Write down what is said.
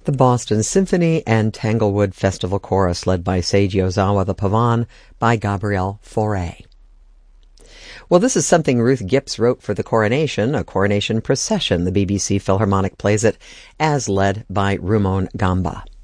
The Boston Symphony and Tanglewood Festival Chorus, led by Seiji Ozawa, the Pavan by Gabrielle Fauré. Well, this is something Ruth Gipps wrote for the coronation, a coronation procession. The BBC Philharmonic plays it as led by Rumon Gamba.